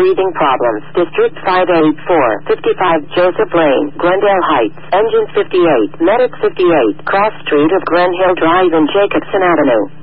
breathing problems. District 584, 55 Joseph Lane, Glendale Heights, Engine 58, Medic 58, Cross Street of Glen Hill Drive and Jacobson Avenue.